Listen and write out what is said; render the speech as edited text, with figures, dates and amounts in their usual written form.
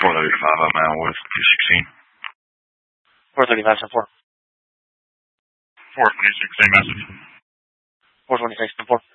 435 I'm out with 216. 435 4. 426, same message. 426 4.